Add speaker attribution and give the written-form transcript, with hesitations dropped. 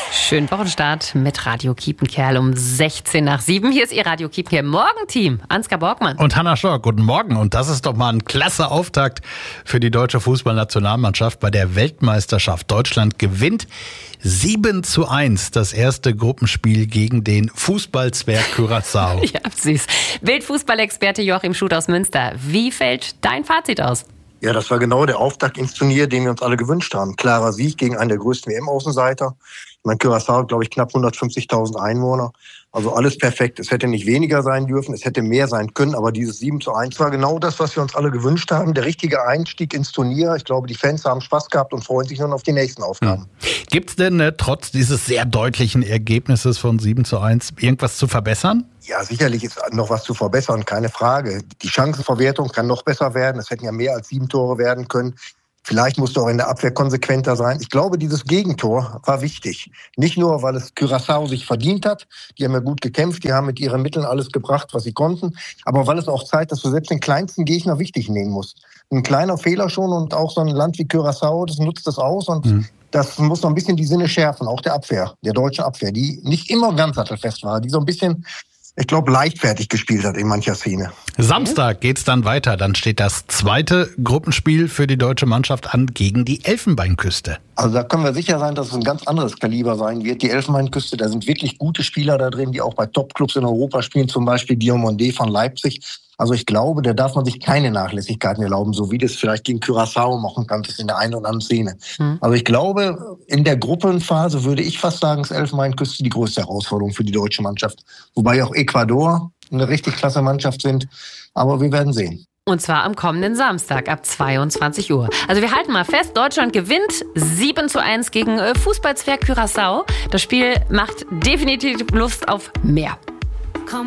Speaker 1: Schönen Wochenstart mit Radio Kiepenkerl um 16 nach 7. Hier ist Ihr Radio Kiepenkerl Morgenteam. Ansgar Borgmann.
Speaker 2: Und Hanna Stork, guten Morgen. Und das ist doch mal ein klasse Auftakt für die deutsche Fußballnationalmannschaft bei der Weltmeisterschaft. Deutschland gewinnt 7:1 das erste Gruppenspiel gegen den Fußballzwerg Curaçao.
Speaker 1: Ja, süß. Weltfußballexperte Joachim Schuth aus Münster. Wie fällt dein Fazit aus?
Speaker 3: Ja, das war genau der Auftakt ins Turnier, den wir uns alle gewünscht haben. Klarer Sieg gegen einen der größten WM-Außenseiter. Ich meine, Curaçao hat, glaube ich, knapp 150.000 Einwohner. Also alles perfekt. Es hätte nicht weniger sein dürfen, es hätte mehr sein können. Aber dieses 7:1 war genau das, was wir uns alle gewünscht haben. Der richtige Einstieg ins Turnier. Ich glaube, die Fans haben Spaß gehabt und freuen sich nun auf die nächsten Aufgaben.
Speaker 2: Gibt es denn trotz dieses sehr deutlichen Ergebnisses von 7:1 irgendwas zu verbessern?
Speaker 3: Ja, sicherlich ist noch was zu verbessern, keine Frage. Die Chancenverwertung kann noch besser werden. Es hätten ja mehr als 7 Tore werden können. Vielleicht musst du auch in der Abwehr konsequenter sein. Ich glaube, dieses Gegentor war wichtig. Nicht nur, weil es Curaçao sich verdient hat. Die haben ja gut gekämpft. Die haben mit ihren Mitteln alles gebracht, was sie konnten. Aber weil es auch zeigt, dass du selbst den kleinsten Gegner wichtig nehmen musst. Ein kleiner Fehler schon und auch so ein Land wie Curaçao, das nutzt das aus und das muss noch ein bisschen die Sinne schärfen. Auch der Abwehr, der deutschen Abwehr, die nicht immer ganz sattelfest war, die so ein bisschen, ich glaube, leichtfertig gespielt hat in mancher Szene.
Speaker 2: Samstag geht's dann weiter. Dann steht das zweite Gruppenspiel für die deutsche Mannschaft an gegen die Elfenbeinküste.
Speaker 3: Also da können wir sicher sein, dass es ein ganz anderes Kaliber sein wird. Die Elfenbeinküste, da sind wirklich gute Spieler da drin, die auch bei Topclubs in Europa spielen, zum Beispiel Diomandé von Leipzig. Also ich glaube, da darf man sich keine Nachlässigkeiten erlauben, so wie das vielleicht gegen Curaçao machen kann, das in der einen oder anderen Szene. Also ich glaube, in der Gruppenphase würde ich fast sagen, ist Elfenbeinküste die größte Herausforderung für die deutsche Mannschaft. Wobei auch Ecuador eine richtig klasse Mannschaft sind. Aber wir werden sehen.
Speaker 1: Und zwar am kommenden Samstag ab 22 Uhr. Also wir halten mal fest, Deutschland gewinnt 7:1 gegen Fußballzwerg Curaçao. Das Spiel macht definitiv Lust auf mehr.